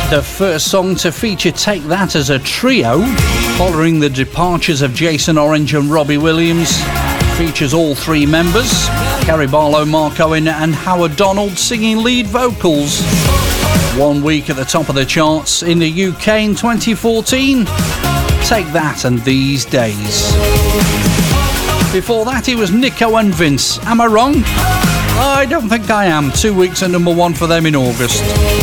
The first song to feature Take That as a trio, following the departures of Jason Orange and Robbie Williams, features all three members, Gary Barlow, Mark Owen and Howard Donald, singing lead vocals. 1 week at the top of the charts in the UK in 2014. Take That and These Days. Before that, it was Nico and Vince. Am I wrong? I don't think I am. 2 weeks at number one for them in August.